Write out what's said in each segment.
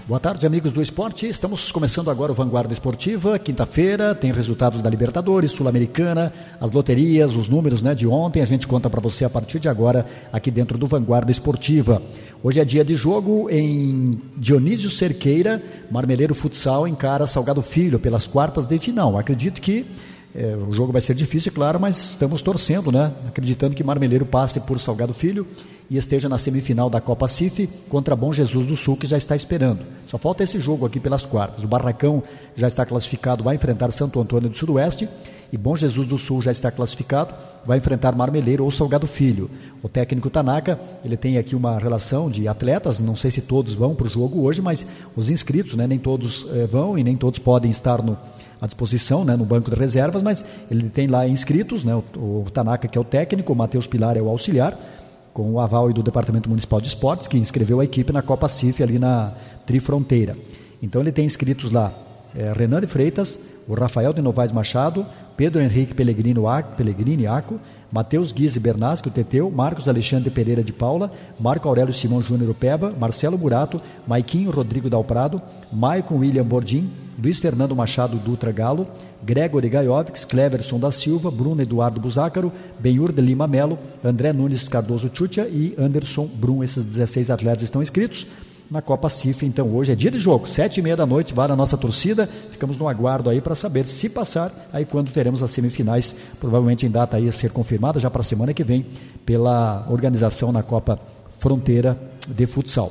Boa tarde, amigos do esporte. Estamos começando agora o Vanguarda Esportiva. Quinta-feira tem resultados da Libertadores, Sul-Americana, as loterias, os números, de ontem. A gente conta para você a partir de agora aqui dentro do Vanguarda Esportiva. Hoje é dia de jogo em Dionísio Cerqueira. Marmeleiro Futsal encara Salgado Filho pelas quartas de final. Acredito que o jogo vai ser difícil, claro, mas estamos torcendo, acreditando que Marmeleiro passe por Salgado Filho e esteja na semifinal da Copa CIF contra Bom Jesus do Sul, que já está esperando. Só falta esse jogo aqui pelas quartas. O Barracão já está classificado, vai enfrentar Santo Antônio do Sudoeste, e Bom Jesus do Sul já está classificado, vai enfrentar Marmeleiro ou Salgado Filho. O técnico Tanaka, ele tem aqui uma relação de atletas, não sei se todos vão para o jogo hoje, mas os inscritos, nem todos vão e nem todos podem estar à disposição, no banco de reservas, mas ele tem lá inscritos, o Tanaka, que é o técnico, o Matheus Pilar é o auxiliar, com o aval do Departamento Municipal de Esportes, que inscreveu a equipe na Copa CIF ali na Trifronteira. Então ele tem inscritos lá Renan de Freitas, o Rafael de Novaes Machado, Pedro Henrique Pellegrini Aco, Matheus Guise Bernaschi, o Teteu, Marcos Alexandre Pereira de Paula, Marco Aurélio Simão Júnior Upeba, Marcelo Burato, Maiquinho Rodrigo Dalprado, Maicon William Bordim, Luiz Fernando Machado Dutra Galo, Gregory Gaiovics, Cleverson da Silva, Bruno Eduardo Buzácaro, Benhur de Lima Melo, André Nunes Cardoso Chutia e Anderson Brum. Esses 16 atletas estão inscritos na Copa CIF. Então hoje é dia de jogo, 7h30 da noite, vai a nossa torcida, ficamos no aguardo aí para saber se passar, aí quando teremos as semifinais, provavelmente em data aí a ser confirmada já para a semana que vem, pela organização na Copa Fronteira de Futsal.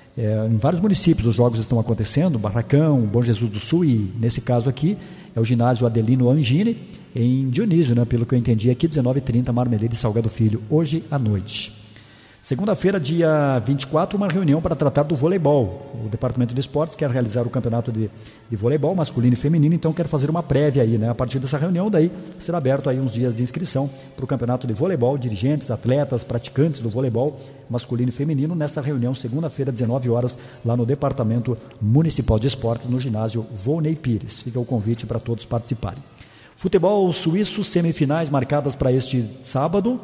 Em vários municípios os jogos estão acontecendo, Barracão, Bom Jesus do Sul, e nesse caso aqui é o ginásio Adelino Angini, em Dionísio, pelo que eu entendi aqui, 19h30, Marmeleiro e Salgado Filho, hoje à noite. Segunda-feira, dia 24, uma reunião para tratar do voleibol. O Departamento de Esportes quer realizar o campeonato de voleibol masculino e feminino, então quer fazer uma prévia aí, A partir dessa reunião, daí será aberto aí uns dias de inscrição para o campeonato de voleibol, dirigentes, atletas, praticantes do voleibol masculino e feminino, nessa reunião, segunda-feira, 19 horas, lá no Departamento Municipal de Esportes, no ginásio Volney Pires. Fica o convite para todos participarem. Futebol suíço, semifinais marcadas para este sábado,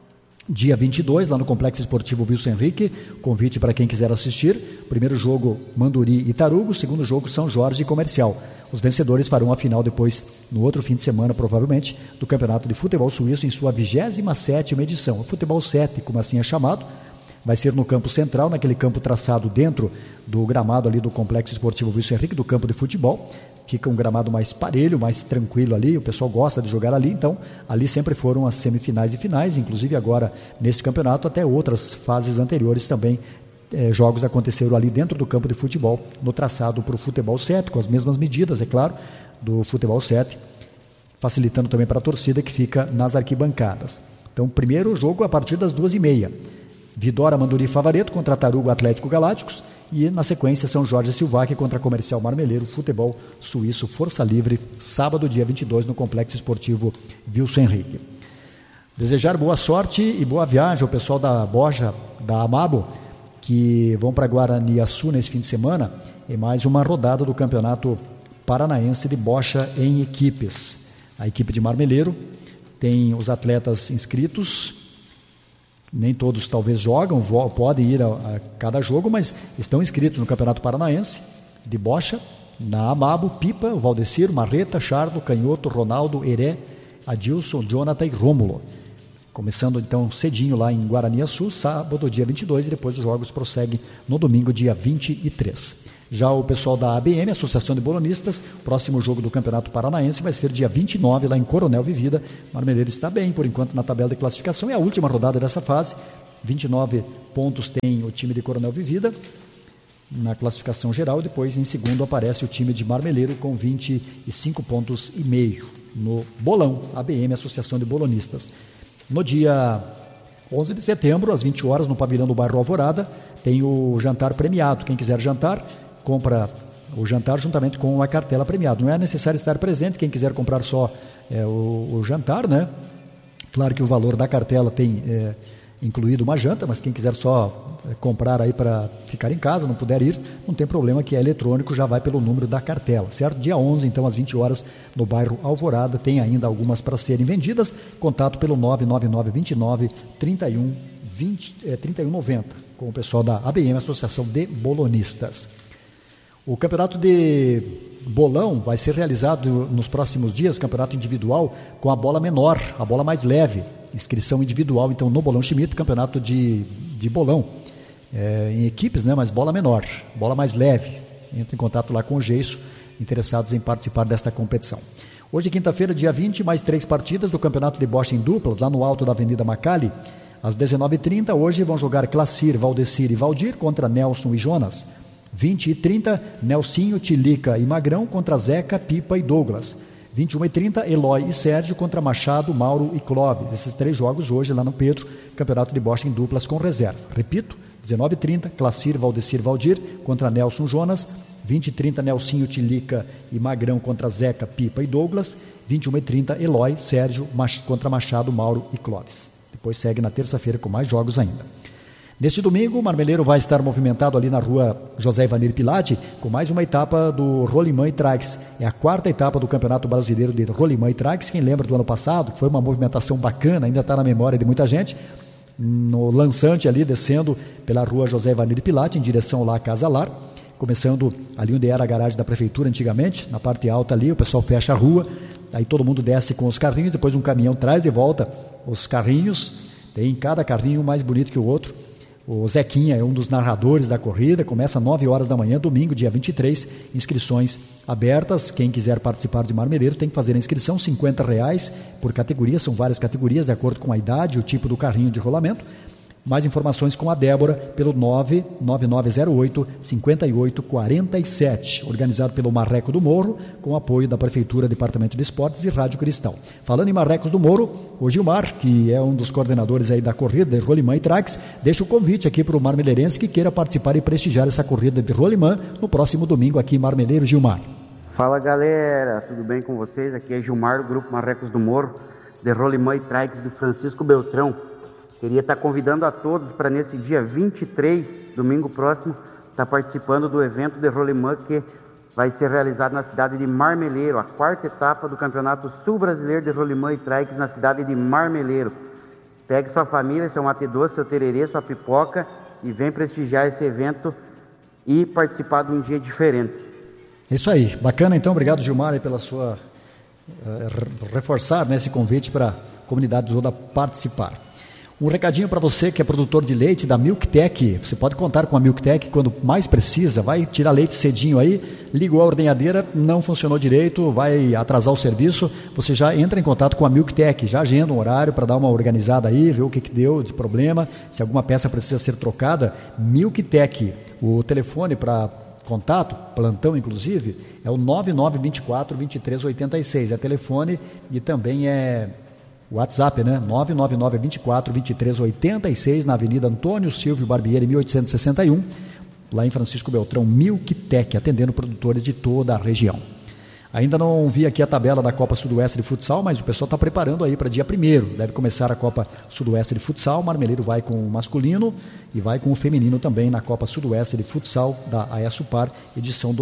dia 22, lá no Complexo Esportivo Wilson Henrique, convite para quem quiser assistir. Primeiro jogo, Manduri e Tarugo, segundo jogo, São Jorge e Comercial. Os vencedores farão a final depois, no outro fim de semana, provavelmente, do Campeonato de Futebol Suíço, em sua 27ª edição. O Futebol 7, como assim é chamado, vai ser no campo central, naquele campo traçado dentro do gramado ali do Complexo Esportivo Wilson Henrique, do campo de futebol. Fica um gramado mais parelho, mais tranquilo ali, o pessoal gosta de jogar ali, então ali sempre foram as semifinais e finais, inclusive agora nesse campeonato, até outras fases anteriores também, jogos aconteceram ali dentro do campo de futebol, no traçado para o futebol 7, com as mesmas medidas, é claro, do futebol 7, facilitando também para a torcida que fica nas arquibancadas. Então, primeiro jogo a partir das 2h30, Vidora Manduri Favareto contra Tarugo Atlético Galácticos, e na sequência São Jorge Silvac contra Comercial Marmeleiro, futebol suíço, força livre, sábado dia 22 no Complexo Esportivo Wilson Henrique. Desejar boa sorte e boa viagem ao pessoal da Boja, da Amabo, que vão para Guaraniaçu nesse fim de semana, em mais uma rodada do Campeonato Paranaense de Bocha em equipes. A equipe de Marmeleiro tem os atletas inscritos, nem todos talvez jogam, podem ir a cada jogo, mas estão inscritos no Campeonato Paranaense de Bocha, na Amabo, Pipa, o Valdecir, Marreta, Chardo, Canhoto, Ronaldo, Heré, Adilson, Jonathan e Rômulo. Começando então cedinho lá em Guaraniaçu, sábado dia 22, e depois os jogos prosseguem no domingo dia 23. Já o pessoal da ABM, Associação de Bolonistas, próximo jogo do Campeonato Paranaense vai ser dia 29, lá em Coronel Vivida. Marmeleiro está bem, por enquanto, na tabela de classificação. É a última rodada dessa fase. 29 pontos tem o time de Coronel Vivida na classificação geral. Depois, em segundo, aparece o time de Marmeleiro com 25 pontos e meio no bolão. ABM, Associação de Bolonistas. No dia 11 de setembro, às 20 horas, no pavilhão do bairro Alvorada, tem o jantar premiado. Quem quiser jantar, compra o jantar juntamente com a cartela premiada. Não é necessário estar presente, quem quiser comprar só o jantar, Claro que o valor da cartela tem incluído uma janta, mas quem quiser só comprar aí para ficar em casa, não puder ir, não tem problema, que é eletrônico, já vai pelo número da cartela, certo? Dia 11, então, às 20 horas, no bairro Alvorada, tem ainda algumas para serem vendidas. Contato pelo 99929 3190 com o pessoal da ABM, Associação de Bolonistas. O campeonato de bolão vai ser realizado nos próximos dias, campeonato individual, com a bola menor, a bola mais leve, inscrição individual, então no Bolão Schmidt, campeonato de bolão, em equipes, né, mas bola menor, bola mais leve. Entre em contato lá com o Geisso, interessados em participar desta competição. Hoje, quinta-feira, dia 20, mais 3 partidas do campeonato de bocha em duplas, lá no alto da Avenida Macali, às 19h30. Hoje vão jogar Clacir, Valdecir e Valdir contra Nelson e Jonas. 20h30, Nelsinho, Tilica e Magrão contra Zeca, Pipa e Douglas. 21h30, Eloy e Sérgio contra Machado, Mauro e Clóvis. Esses 3 jogos hoje lá no Pedro, campeonato de bocha em duplas com reserva. Repito, 19h30, Clacir, Valdecir, Valdir contra Nelson, Jonas. 20h30, Nelsinho, Tilica e Magrão contra Zeca, Pipa e Douglas. 21h30, Eloy, Sérgio contra Machado, Mauro e Clóvis. Depois segue na terça-feira com mais jogos ainda. Neste domingo, o Marmeleiro vai estar movimentado ali na rua José Ivanir Pilati, com mais uma etapa do Rolimã e Trax. É a 4ª etapa do Campeonato Brasileiro de Rolimã e Trax. Quem lembra do ano passado, foi uma movimentação bacana, ainda está na memória de muita gente. No lançante ali, descendo pela rua José Ivanir Pilati, em direção lá à Casa Lar. Começando ali onde era a garagem da prefeitura antigamente, na parte alta ali, o pessoal fecha a rua, aí todo mundo desce com os carrinhos, depois um caminhão traz de volta os carrinhos, tem cada carrinho mais bonito que o outro. O Zequinha é um dos narradores da corrida, começa às 9 horas da manhã, domingo, dia 23, inscrições abertas. Quem quiser participar de Marmeleiro tem que fazer a inscrição, R$50 por categoria, são várias categorias, de acordo com a idade e o tipo do carrinho de rolamento. Mais informações com a Débora pelo 99908-5847, organizado pelo Marreco do Morro, com apoio da Prefeitura, Departamento de Esportes e Rádio Cristal. Falando em Marrecos do Morro, o Gilmar, que é um dos coordenadores aí da corrida de Rolimã e Trax, deixa o convite aqui para o marmeleirense que queira participar e prestigiar essa corrida de Rolimã no próximo domingo aqui em Marmeleiro. Gilmar. Fala, galera, tudo bem com vocês? Aqui é Gilmar, do Grupo Marrecos do Morro, de Rolimã e Trax, do Francisco Beltrão. Queria estar convidando a todos para nesse dia 23, domingo próximo, estar participando do evento de Rolimã que vai ser realizado na cidade de Marmeleiro, a 4ª etapa do Campeonato Sul Brasileiro de Rolimã e Trax na cidade de Marmeleiro. Pegue sua família, seu mate doce, seu tererê, sua pipoca e vem prestigiar esse evento e participar de um dia diferente. É isso aí, bacana então, obrigado Gilmar aí pela sua reforçar, né, esse convite para a comunidade toda participar. Um recadinho para você que é produtor de leite da Milktec. Você pode contar com a Milktec quando mais precisa. Vai tirar leite cedinho aí, ligou a ordenhadeira, não funcionou direito, vai atrasar o serviço. Você já entra em contato com a Milktec, já agenda um horário para dar uma organizada aí, ver o que deu de problema, se alguma peça precisa ser trocada. Milktec, o telefone para contato, plantão inclusive, é o 9924-2386. É telefone e também é WhatsApp, né? 999-24-2386, na Avenida Antônio Silvio Barbieri, 1861, lá em Francisco Beltrão, Milktec, atendendo produtores de toda a região. Ainda não vi aqui a tabela da Copa Sudoeste de Futsal, mas o pessoal está preparando aí para dia 1º. Deve começar a Copa Sudoeste de Futsal. O Marmeleiro vai com o masculino e vai com o feminino também na Copa Sudoeste de Futsal da AESUPAR, edição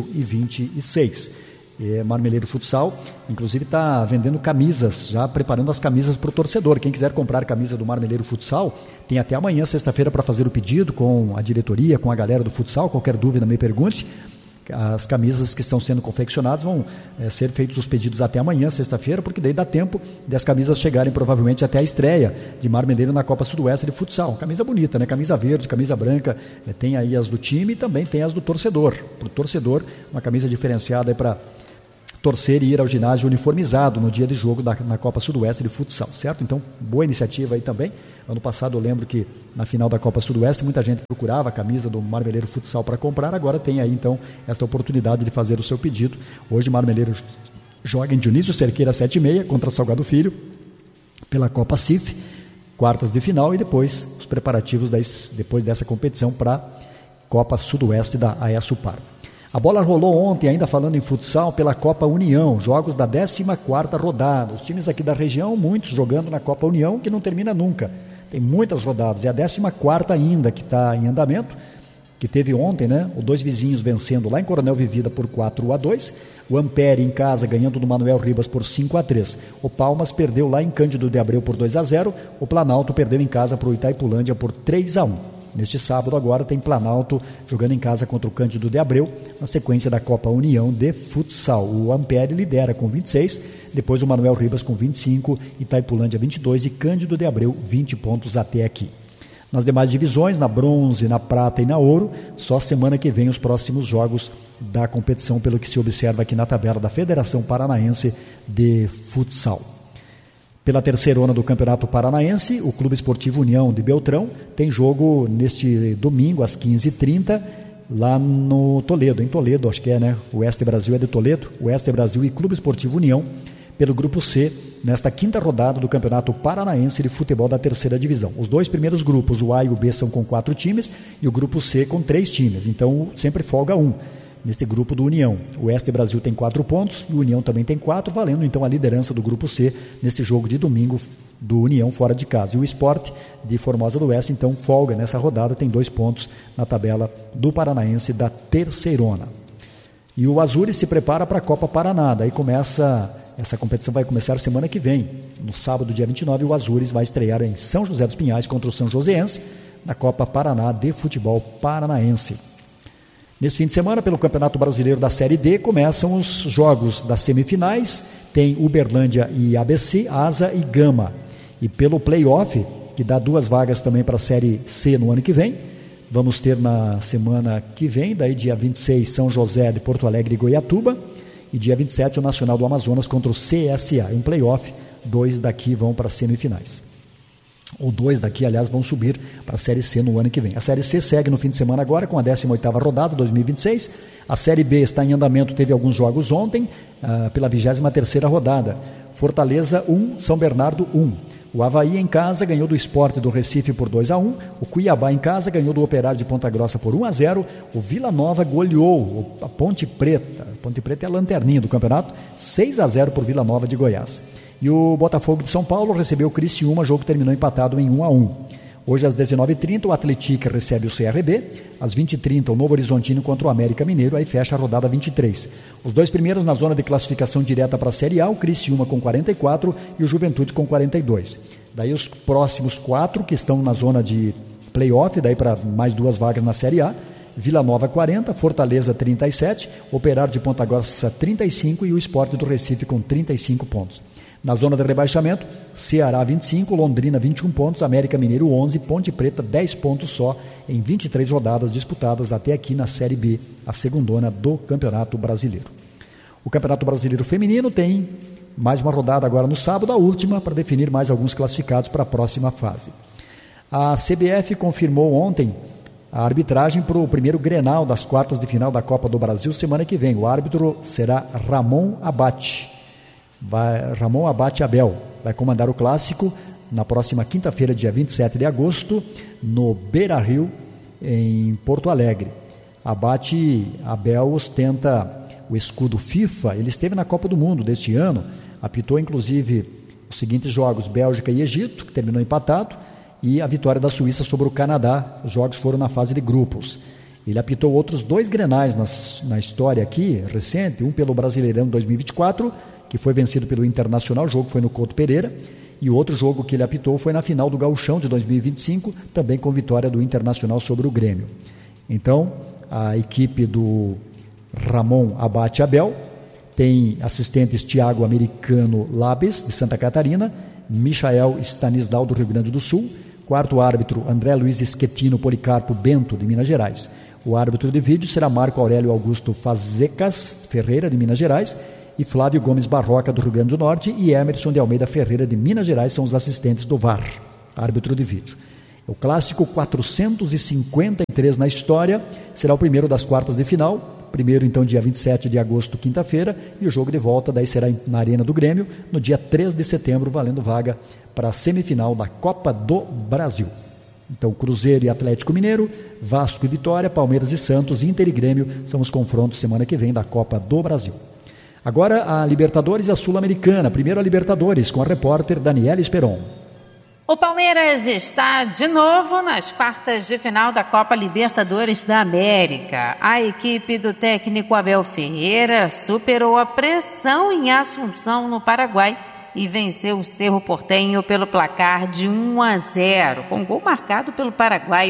2026. Marmeleiro Futsal, inclusive está vendendo camisas, já preparando as camisas para o torcedor. Quem quiser comprar camisa do Marmeleiro Futsal, tem até amanhã, sexta-feira, para fazer o pedido com a diretoria, com a galera do futsal. Qualquer dúvida, me pergunte. As camisas que estão sendo confeccionadas vão ser feitos os pedidos até amanhã, sexta-feira, porque daí dá tempo das camisas chegarem provavelmente até a estreia de Marmeleiro na Copa Sudoeste de Futsal. Camisa bonita, né? Camisa verde, camisa branca, tem aí as do time e também tem as do torcedor. Para o torcedor, uma camisa diferenciada para torcer e ir ao ginásio uniformizado no dia de jogo na Copa Sudoeste de Futsal, certo? Então, boa iniciativa aí também. Ano passado eu lembro que na final da Copa Sudoeste muita gente procurava a camisa do Marmeleiro Futsal para comprar, agora tem aí então esta oportunidade de fazer o seu pedido. Hoje o Marmeleiro joga em Dionísio Cerqueira 7h30 contra Salgado Filho pela Copa CIF, quartas de final, e depois os preparativos depois dessa competição para Copa Sudoeste da AESUPAR. A bola rolou ontem, ainda falando em futsal, pela Copa União, jogos da 14ª rodada. Os times aqui da região, muitos jogando na Copa União, que não termina nunca. Tem muitas rodadas, é a 14ª ainda que está em andamento, que teve ontem, né? Os dois vizinhos vencendo lá em Coronel Vivida por 4-2, o Ampere em casa ganhando do Manuel Ribas por 5-3. O Palmas perdeu lá em Cândido de Abreu por 2-0, o Planalto perdeu em casa para o Itaipulândia por 3-1. Neste sábado agora tem Planalto jogando em casa contra o Cândido de Abreu, na sequência da Copa União de Futsal. O Ampere lidera com 26, depois o Manuel Ribas com 25, Itaipulândia 22 e Cândido de Abreu 20 pontos até aqui. Nas demais divisões, na bronze, na prata e na ouro, só semana que vem os próximos jogos da competição, pelo que se observa aqui na tabela da Federação Paranaense de Futsal. Pela terceirona do Campeonato Paranaense, o Clube Esportivo União de Beltrão tem jogo neste domingo às 15h30 lá no Toledo, em Toledo, acho que é, né? O Oeste Brasil é de Toledo, o Oeste Brasil e Clube Esportivo União, pelo Grupo C, nesta quinta rodada do Campeonato Paranaense de Futebol da terceira divisão. Os dois primeiros grupos, o A e o B, são com 4 times e o Grupo C com 3 times, então sempre folga um. Neste grupo do União, o Oeste Brasil tem 4 pontos e o União também tem 4, valendo então a liderança do Grupo C neste jogo de domingo do União fora de casa. E o Sport de Formosa do Oeste então folga nessa rodada, tem 2 pontos na tabela do Paranaense da terceirona. E o Azures se prepara para a Copa Paraná, daí essa competição vai começar semana que vem. No sábado, dia 29, o Azures vai estrear em São José dos Pinhais contra o São Joséense na Copa Paraná de Futebol Paranaense. Nesse fim de semana, pelo Campeonato Brasileiro da Série D, começam os jogos das semifinais. Tem Uberlândia e ABC, Asa e Gama. E pelo play-off, que dá 2 vagas também para a Série C no ano que vem, vamos ter na semana que vem, daí dia 26, São José de Porto Alegre e Goiatuba, e dia 27, o Nacional do Amazonas contra o CSA. Um play-off, 2 daqui vão para as semifinais. Ou 2 daqui, aliás, vão subir para a Série C no ano que vem. A Série C segue no fim de semana agora com a 18ª rodada, 2026. A Série B está em andamento, teve alguns jogos ontem, pela 23ª rodada. Fortaleza 1, São Bernardo 1. O Avaí em casa ganhou do Sport do Recife por 2-1. O Cuiabá em casa ganhou do Operário de Ponta Grossa por 1-0. O Vila Nova goleou a Ponte Preta. A Ponte Preta é a lanterninha do campeonato, 6-0 por Vila Nova de Goiás. E o Botafogo de São Paulo recebeu o Criciúma, jogo terminou empatado em 1-1. Hoje às 19h30 o Atlético recebe o CRB, às 20h30 o Novo Horizontino contra o América Mineiro, aí fecha a rodada 23. Os 2 primeiros na zona de classificação direta para a Série A, o Criciúma com 44 e o Juventude com 42. Daí os próximos 4 que estão na zona de play-off, daí para mais 2 vagas na Série A, Vila Nova 40, Fortaleza 37, Operário de Ponta Grossa 35 e o Sport do Recife com 35 pontos. Na zona de rebaixamento, Ceará 25, Londrina 21 pontos, América Mineiro 11, Ponte Preta 10 pontos só em 23 rodadas disputadas até aqui na Série B, a segundona do Campeonato Brasileiro. O Campeonato Brasileiro Feminino tem mais uma rodada agora no sábado, a última, para definir mais alguns classificados para a próxima fase. A CBF confirmou ontem a arbitragem para o primeiro Grenal das quartas de final da Copa do Brasil semana que vem. O árbitro será Ramon Abate. Ramon Abate Abel vai comandar o clássico na próxima quinta-feira, dia 27 de agosto, no Beira-Rio, em Porto Alegre. Abate Abel ostenta o escudo FIFA, ele esteve na Copa do Mundo deste ano, apitou inclusive os seguintes jogos: Bélgica e Egito, que terminou empatado, e a vitória da Suíça sobre o Canadá. Os jogos foram na fase de grupos. Ele apitou outros 2 grenais na história aqui, recente, um pelo Brasileirão 2024, que foi vencido pelo Internacional, o jogo foi no Couto Pereira, e o outro jogo que ele apitou foi na final do Gauchão de 2025, também com vitória do Internacional sobre o Grêmio. Então, a equipe do Ramon Abate Abel tem assistentes Thiago Americano Labes, de Santa Catarina, Michael Stanislau, do Rio Grande do Sul, quarto árbitro André Luiz Schettino Policarpo Bento, de Minas Gerais. O árbitro de vídeo será Marco Aurélio Augusto Fazecas Ferreira, de Minas Gerais, e Flávio Gomes Barroca, do Rio Grande do Norte, e Emerson de Almeida Ferreira, de Minas Gerais, são os assistentes do VAR, árbitro de vídeo. O clássico 453 na história, será o primeiro das quartas de final, primeiro então dia 27 de agosto, quinta-feira, e o jogo de volta daí será na Arena do Grêmio, no dia 3 de setembro, valendo vaga para a semifinal da Copa do Brasil. Então, Cruzeiro e Atlético Mineiro, Vasco e Vitória, Palmeiras e Santos, Inter e Grêmio são os confrontos semana que vem da Copa do Brasil. Agora a Libertadores e a Sul-Americana. Primeiro a Libertadores, com a repórter Daniela Esperon. O Palmeiras está de novo nas quartas de final da Copa Libertadores da América. A equipe do técnico Abel Ferreira superou a pressão em Assunção, no Paraguai, e venceu o Cerro Porteño pelo placar de 1-0, com gol marcado pelo paraguaio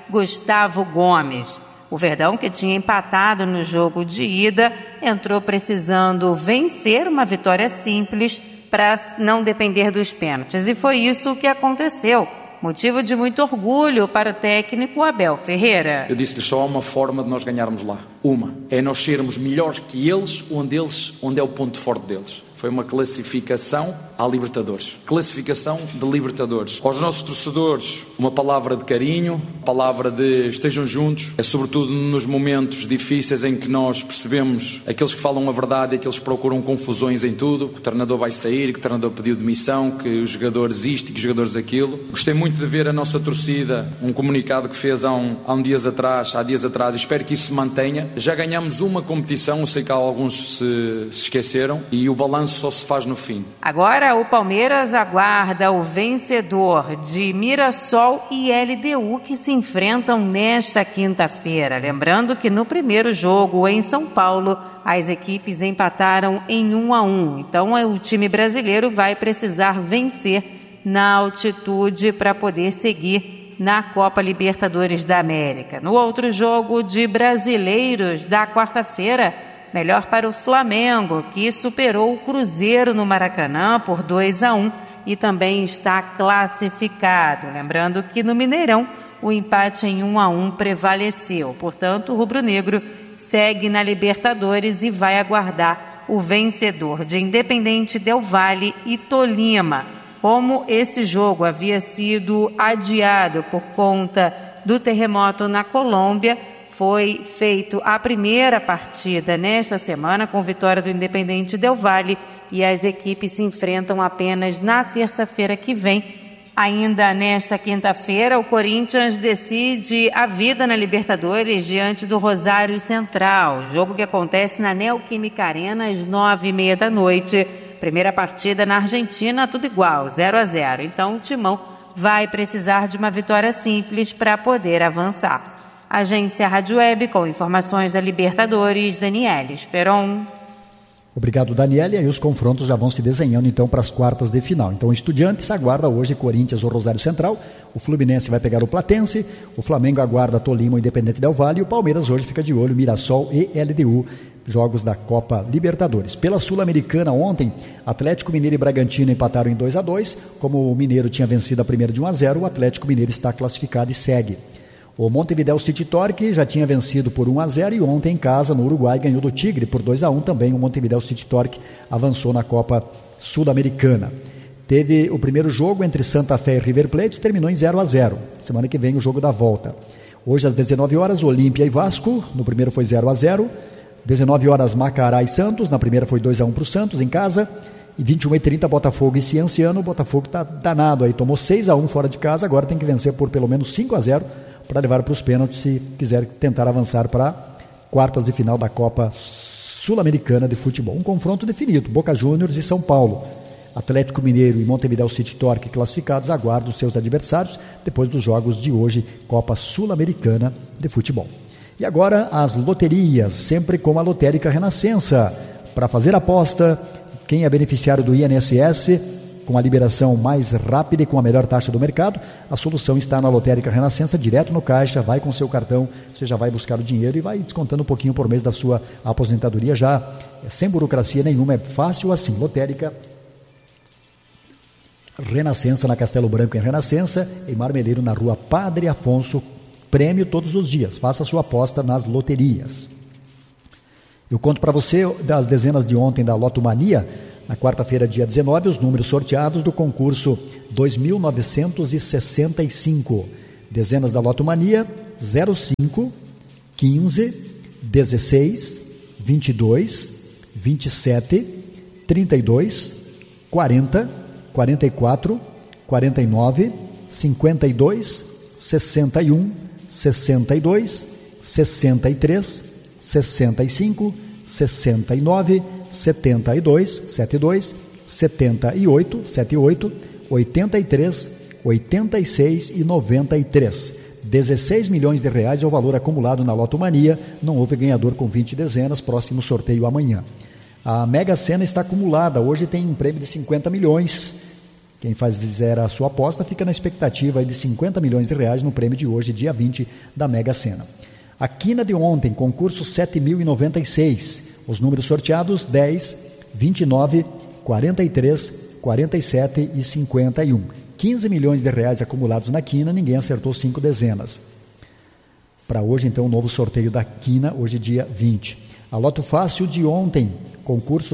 Gustavo Gomes. O Verdão, que tinha empatado no jogo de ida, entrou precisando vencer uma vitória simples para não depender dos pênaltis. E foi isso que aconteceu. Motivo de muito orgulho para o técnico Abel Ferreira. Eu disse-lhe, só há uma forma de nós ganharmos lá. Uma, é nós sermos melhores que eles, onde é o ponto forte deles. Foi uma classificação à Libertadores. Classificação de Libertadores. Aos nossos torcedores, uma palavra de carinho, palavra de estejam juntos. É sobretudo nos momentos difíceis em que nós percebemos aqueles que falam a verdade e aqueles que procuram confusões em tudo. Que o treinador vai sair, que o treinador pediu demissão, que os jogadores isto e que os jogadores aquilo. Gostei muito de ver a nossa torcida, um comunicado que fez há dias atrás, e espero que isso se mantenha. Já ganhamos uma competição, eu sei que alguns se esqueceram, e o balanço só se faz no fim. Agora o Palmeiras aguarda o vencedor de Mirassol e LDU, que se enfrentam nesta quinta-feira. Lembrando que no primeiro jogo em São Paulo, as equipes empataram em 1-1. Então o time brasileiro vai precisar vencer na altitude para poder seguir na Copa Libertadores da América. No outro jogo de brasileiros da quarta-feira, melhor para o Flamengo, que superou o Cruzeiro no Maracanã por 2-1 e também está classificado. Lembrando que no Mineirão o empate em 1-1 prevaleceu. Portanto, o rubro-negro segue na Libertadores e vai aguardar o vencedor de Independente Del Valle e Tolima. Como esse jogo havia sido adiado por conta do terremoto na Colômbia, foi feita a primeira partida nesta semana com vitória do Independente Del Valle e as equipes se enfrentam apenas na terça-feira que vem. Ainda nesta quinta-feira, o Corinthians decide a vida na Libertadores diante do Rosário Central, jogo que acontece na Neoquímica Arena às 9h30 da noite. Primeira partida na Argentina, tudo igual, 0-0. Então o Timão vai precisar de uma vitória simples para poder avançar. Agência Rádio Web, com informações da Libertadores, Daniele Esperon. Obrigado, Daniele. E aí os confrontos já vão se desenhando então para as quartas de final. Então o Estudiantes aguarda hoje Corinthians ou Rosário Central, o Fluminense vai pegar o Platense, o Flamengo aguarda Tolima ou Independente Del Valle e o Palmeiras hoje fica de olho Mirassol e LDU, jogos da Copa Libertadores. Pela Sul-Americana ontem, Atlético Mineiro e Bragantino empataram em 2-2, como o Mineiro tinha vencido a primeira de 1-0, o Atlético Mineiro está classificado e segue. O Montevideo City Torque já tinha vencido por 1-0 e ontem em casa, no Uruguai, ganhou do Tigre por 2-1. Também o Montevideo City Torque avançou na Copa Sul-Americana. Teve o primeiro jogo entre Santa Fé e River Plate, terminou em 0-0. Semana que vem o jogo da volta. Hoje às 19 horas, Olímpia e Vasco, no primeiro foi 0-0. 19 horas, Macará e Santos, na primeira foi 2-1 para o Santos em casa. E 21h30, Botafogo e Cienciano. O Botafogo está danado aí, tomou 6-1 fora de casa, agora tem que vencer por pelo menos 5-0 para levar para os pênaltis se quiser tentar avançar para quartas de final da Copa Sul-Americana de Futebol. Um confronto definido, Boca Juniors e São Paulo. Atlético Mineiro e Montevideo City Torque classificados aguardam seus adversários depois dos jogos de hoje, Copa Sul-Americana de Futebol. E agora as loterias, sempre com a Lotérica Renascença. Para fazer aposta, quem é beneficiário do INSS, com a liberação mais rápida e com a melhor taxa do mercado, a solução está na Lotérica Renascença, direto no caixa, vai com seu cartão, você já vai buscar o dinheiro e vai descontando um pouquinho por mês da sua aposentadoria, já sem burocracia nenhuma, é fácil assim. Lotérica Renascença, na Castelo Branco em Renascença, em Marmeleiro, na Rua Padre Afonso, prêmio todos os dias, faça sua aposta nas loterias. Eu conto para você das dezenas de ontem da Loto Mania. Na quarta-feira, dia 19, os números sorteados do concurso 2.965. Dezenas da Loto Mania: 05, 15, 16, 22, 27, 32, 40, 44, 49, 52, 61, 62, 63, 65, 69, 72, 72, 78, 78, 83, 86 e 93. 16 milhões de reais é o valor acumulado na Loto Mania. Não houve ganhador com 20 dezenas. Próximo sorteio amanhã. A Mega Sena está acumulada. Hoje tem um prêmio de 50 milhões. Quem fizer a sua aposta fica na expectativa de R$50 milhões no prêmio de hoje, dia 20, da Mega Sena. A quina de ontem, concurso 7.096. Os números sorteados: 10, 29, 43, 47 e 51. R$15 milhões acumulados na quina, ninguém acertou 5 dezenas. Para hoje, então, o novo sorteio da quina, hoje dia 20. A Loto Fácil de ontem, concurso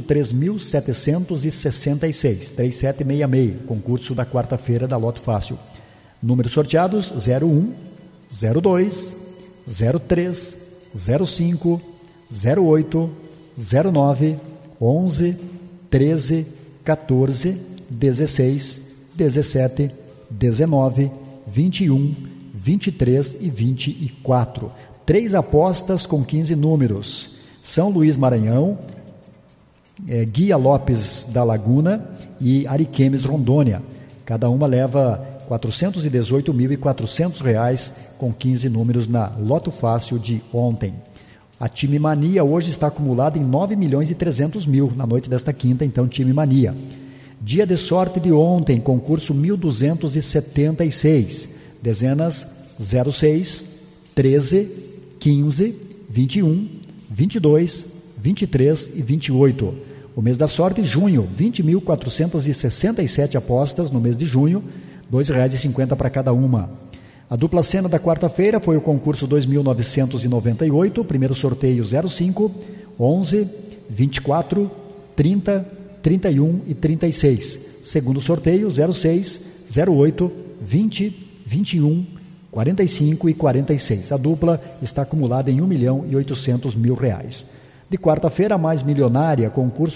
3.766, 3766, concurso da quarta-feira da Loto Fácil. Números sorteados: 01, 02, 03, 05, 08, 09, 11, 13, 14, 16, 17, 19, 21, 23 e 24. 3 apostas com 15 números. São Luís Maranhão, Guia Lopes da Laguna e Ariquemes Rondônia. Cada uma leva R$418.400 com 15 números na Loto Fácil de ontem. A Time Mania hoje está acumulada em R$9.300.000 na noite desta quinta, então Time Mania. Dia de sorte de ontem, concurso 1.276, dezenas 06, 13, 15, 21, 22, 23 e 28. O mês da sorte, junho, 20.467 apostas no mês de junho, R$2,50 para cada uma. A dupla cena da quarta-feira foi o concurso 2.998, primeiro sorteio 05, 11, 24, 30, 31 e 36. Segundo sorteio 06, 08, 20, 21, 45 e 46. A dupla está acumulada em R$1.800.000. De quarta-feira, a mais milionária, concurso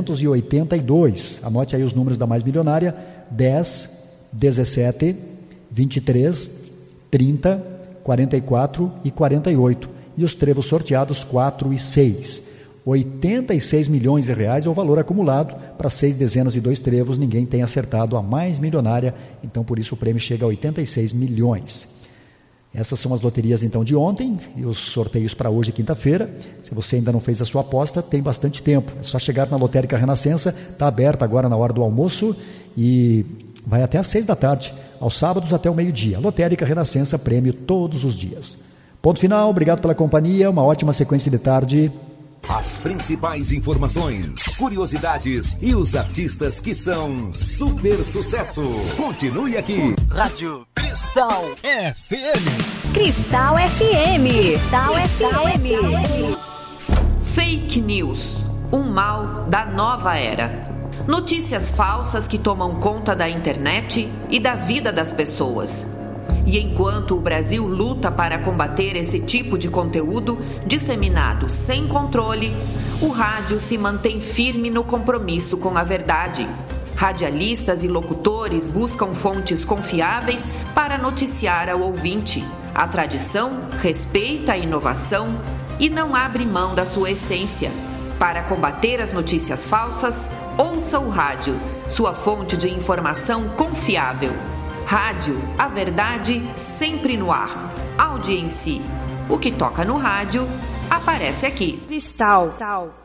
382. Anote aí os números da mais milionária: 10, 17, 23, 30, 44 e 48. E os trevos sorteados 4 e 6. R$86 milhões é o valor acumulado para 6 dezenas e 2 trevos. Ninguém tem acertado a mais milionária, então por isso o prêmio chega a 86 milhões. Essas são as loterias então de ontem e os sorteios para hoje, quinta-feira. Se você ainda não fez a sua aposta, tem bastante tempo. É só chegar na Lotérica Renascença, está aberta agora na hora do almoço e vai até às 6 da tarde, aos sábados até o meio-dia. Lotérica Renascença, prêmio todos os dias. Ponto final, obrigado pela companhia, uma ótima sequência de tarde. As principais informações, curiosidades e os artistas que são super sucesso. Continue aqui. Rádio Cristal FM. Cristal FM. Cristal FM. Fake news, um mal da nova era. Notícias falsas que tomam conta da internet e da vida das pessoas. E enquanto o Brasil luta para combater esse tipo de conteúdo disseminado sem controle, o rádio se mantém firme no compromisso com a verdade. Radialistas e locutores buscam fontes confiáveis para noticiar ao ouvinte. A tradição respeita a inovação e não abre mão da sua essência. Para combater as notícias falsas, ouça o rádio, sua fonte de informação confiável. Rádio, a verdade sempre no ar. Audiência. O que toca no rádio, aparece aqui. Cristal.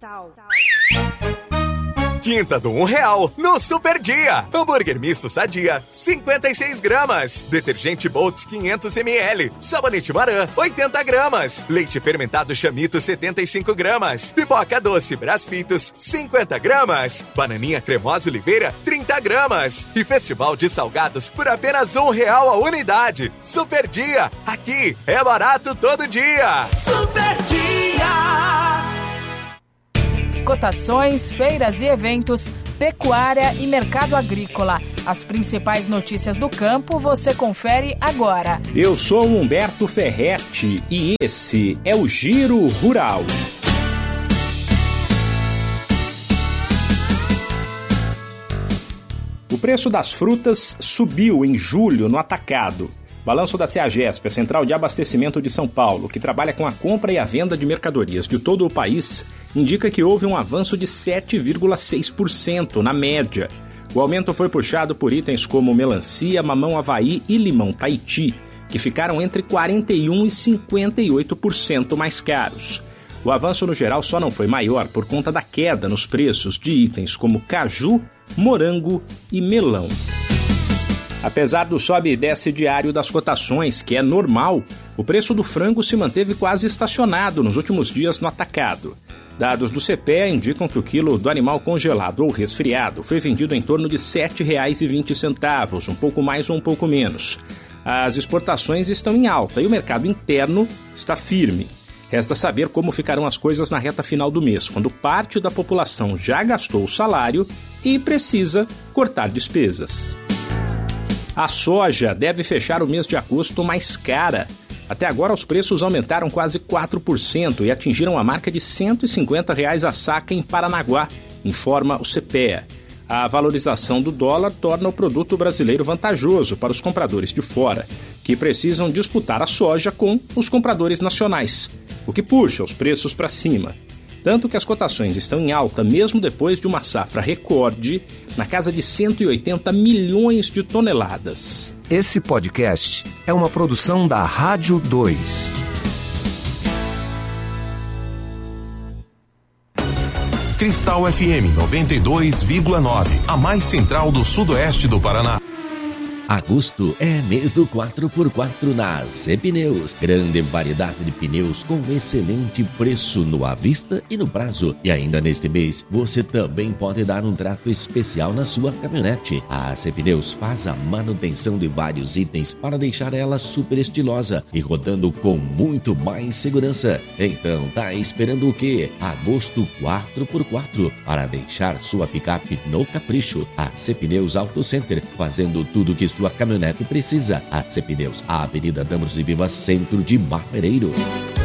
Quinta do R$1 no Super Dia. Hambúrguer misto Sadia, 56 gramas. Detergente Boltz 500 ml. Sabonete Maran, 80 gramas. Leite fermentado Chamito, 75 gramas. Pipoca doce Brasfitos, 50 gramas. Bananinha cremosa Oliveira, 30 gramas. E Festival de Salgados por apenas R$1 a unidade. Super Dia. Aqui é barato todo dia. Super Dia. Cotações, feiras e eventos, pecuária e mercado agrícola. As principais notícias do campo você confere agora. Eu sou Humberto Ferretti e esse é o Giro Rural. O preço das frutas subiu em julho no atacado. Balanço da CEAGESP, a Central de Abastecimento de São Paulo, que trabalha com a compra e a venda de mercadorias de todo o país, indica que houve um avanço de 7,6% na média. O aumento foi puxado por itens como melancia, mamão Havaí e limão Tahiti, que ficaram entre 41% e 58% mais caros. O avanço no geral só não foi maior por conta da queda nos preços de itens como caju, morango e melão. Apesar do sobe e desce diário das cotações, que é normal, o preço do frango se manteve quase estacionado nos últimos dias no atacado. Dados do CPEA indicam que o quilo do animal congelado ou resfriado foi vendido em torno de R$ 7,20, um pouco mais ou um pouco menos. As exportações estão em alta e o mercado interno está firme. Resta saber como ficarão as coisas na reta final do mês, quando parte da população já gastou o salário e precisa cortar despesas. A soja deve fechar o mês de agosto mais cara. Até agora, os preços aumentaram quase 4% e atingiram a marca de R$ 150 a saca em Paranaguá, informa o CPEA. A valorização do dólar torna o produto brasileiro vantajoso para os compradores de fora, que precisam disputar a soja com os compradores nacionais, o que puxa os preços para cima. Tanto que as cotações estão em alta mesmo depois de uma safra recorde na casa de 180 milhões de toneladas. Esse podcast é uma produção da Rádio 2. Cristal FM 92,9, a mais central do sudoeste do Paraná. Agosto é mês do 4x4 na Cepneus. Grande variedade de pneus com excelente preço no à vista e no prazo. E ainda neste mês, você também pode dar um trato especial na sua caminhonete. A Cepneus faz a manutenção de vários itens para deixar ela super estilosa e rodando com muito mais segurança. Então, tá esperando o quê? Agosto 4x4 para deixar sua picape no capricho. A Cepneus Auto Center, fazendo tudo que sua caminhonete precisa. A Cepneus, a Avenida Damos e Vivas, centro de Barreiro.